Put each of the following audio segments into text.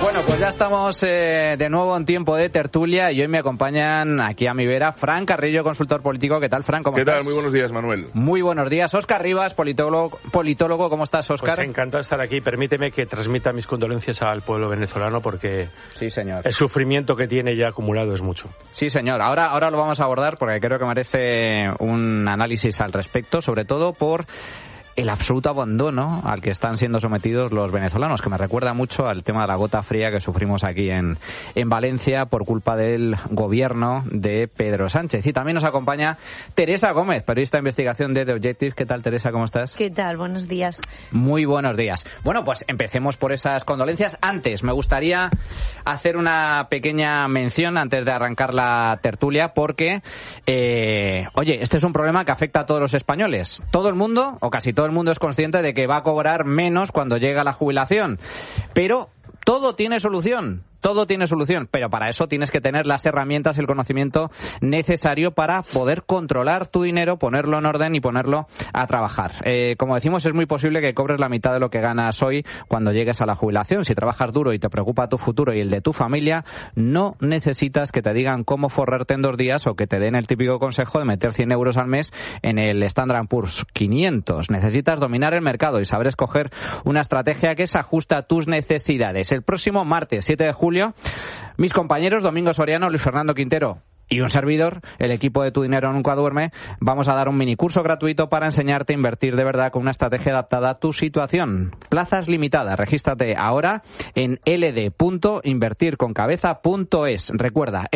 Bueno, pues ya estamos de nuevo en tiempo de tertulia y hoy me acompañan aquí a mi vera Fran Carrillo, consultor político. ¿Qué tal, Fran? ¿Cómo estás? ¿Qué tal? Muy buenos días, Manuel. Muy buenos días. Óscar Rivas, politólogo. ¿Cómo estás, Óscar? Pues encantado de estar aquí. Permíteme que transmita mis condolencias al pueblo venezolano porque sí, señor, el sufrimiento que tiene ya acumulado es mucho. Sí, señor. Ahora lo vamos a abordar porque creo que merece un análisis al respecto, sobre todo por el absoluto abandono al que están siendo sometidos los venezolanos, que me recuerda mucho al tema de la gota fría que sufrimos aquí en Valencia por culpa del gobierno de Pedro Sánchez. Y también nos acompaña Teresa Gómez, periodista de investigación de The Objective. ¿Qué tal, Teresa? ¿Cómo estás? ¿Qué tal? Buenos días. Muy buenos días. Bueno, pues empecemos por esas condolencias. Antes, me gustaría hacer una pequeña mención antes de arrancar la tertulia, porque, oye, este es un problema que afecta a todos los españoles. Todo el mundo, o casi todo el mundo, es consciente de que va a cobrar menos cuando llega la jubilación, pero todo tiene solución. Todo tiene solución, pero para eso tienes que tener las herramientas y el conocimiento necesario para poder controlar tu dinero, ponerlo en orden y ponerlo a trabajar. Como decimos, es muy posible que cobres la mitad de lo que ganas hoy cuando llegues a la jubilación. Si trabajas duro y te preocupa tu futuro y el de tu familia, no necesitas que te digan cómo forrarte en 2 días o que te den el típico consejo de meter 100 euros al mes en el Standard & Poor's 500. Necesitas dominar el mercado y saber escoger una estrategia que se ajuste a tus necesidades. El próximo martes, 7 de julio, mis compañeros Domingo Soriano, Luis Fernando Quintero y un servidor, el equipo de Tu Dinero Nunca Duerme, vamos a dar un minicurso gratuito para enseñarte a invertir de verdad con una estrategia adaptada a tu situación. Plazas limitadas. Regístrate ahora en ld.invertirconcabeza.es. Recuerda,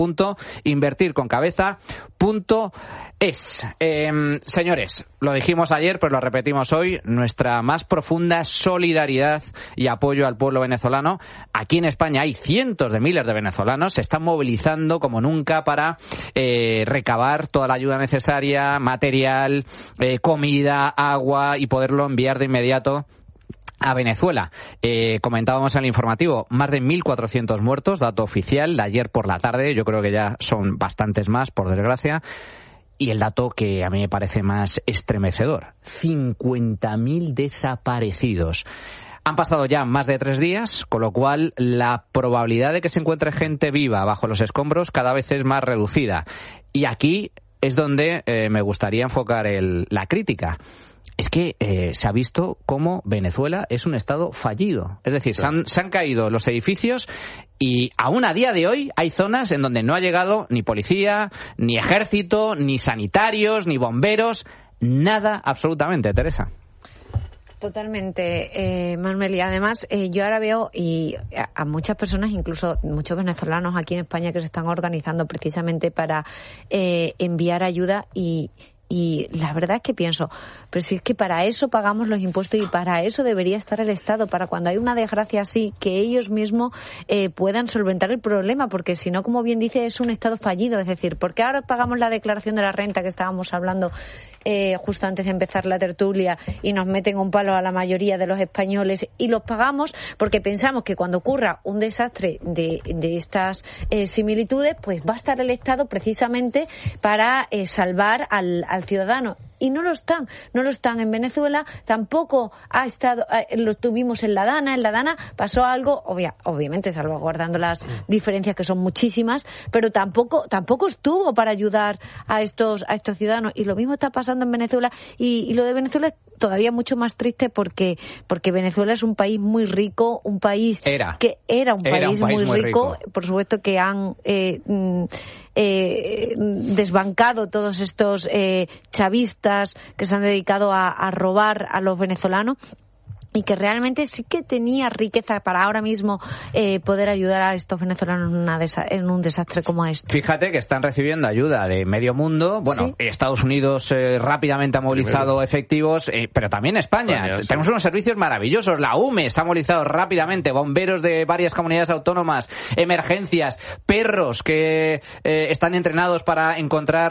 ld.invertirconcabeza.es. Señores, lo dijimos ayer, pero lo repetimos hoy, nuestra más profunda solidaridad y apoyo al pueblo venezolano. Aquí en España hay cientos de miles de venezolanos, se están movilizando como nunca para recabar toda la ayuda necesaria, material, comida, agua, y poderlo enviar de inmediato a Venezuela. Comentábamos en el informativo, más de 1.400 muertos, dato oficial, de ayer por la tarde. Yo creo que ya son bastantes más, por desgracia. Y el dato que a mí me parece más estremecedor, 50.000 desaparecidos. Han pasado ya más de 3 días, con lo cual la probabilidad de que se encuentre gente viva bajo los escombros cada vez es más reducida. Y aquí es donde me gustaría enfocar la crítica. Es que se ha visto cómo Venezuela es un estado fallido. Es decir, se han caído los edificios y aún a día de hoy hay zonas en donde no ha llegado ni policía, ni ejército, ni sanitarios, ni bomberos. Nada, absolutamente, Teresa. Totalmente, Manuel. Y además, yo ahora veo a muchas personas, incluso muchos venezolanos aquí en España, que se están organizando precisamente para enviar ayuda y la verdad es que pienso, pero si es que para eso pagamos los impuestos y para eso debería estar el Estado, para cuando hay una desgracia así, que ellos mismos puedan solventar el problema, porque si no, como bien dice, es un Estado fallido. Es decir, porque ahora pagamos la declaración de la renta que estábamos hablando justo antes de empezar la tertulia y nos meten un palo a la mayoría de los españoles y los pagamos porque pensamos que cuando ocurra un desastre de estas similitudes, pues va a estar el Estado precisamente para salvar al ciudadano. Y no lo están en Venezuela, tampoco ha estado, lo tuvimos en la Dana pasó algo, obviamente salvaguardando las diferencias que son muchísimas, pero tampoco estuvo para ayudar a estos ciudadanos, y lo mismo está pasando en Venezuela, y lo de Venezuela es todavía mucho más triste porque Venezuela es un país muy rico, un país que era un país muy rico, por supuesto que han desbancado todos estos chavistas que se han dedicado a robar a los venezolanos, y que realmente sí que tenía riqueza para ahora mismo poder ayudar a estos venezolanos en un desastre como este. Fíjate que están recibiendo ayuda de medio mundo. Bueno, ¿sí? Estados Unidos rápidamente ha movilizado efectivos, pero también España. Tenemos unos servicios maravillosos. La UME se ha movilizado rápidamente, bomberos de varias comunidades autónomas, emergencias, perros que están entrenados para encontrar